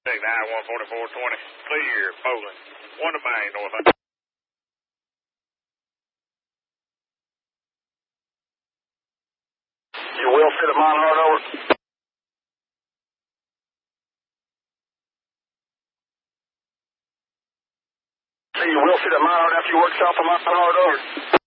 I-14420, clear, Poland. 1 to main, north. You will fit a Monhart over. See, you will fit a Monhart after you work south of Monhart over.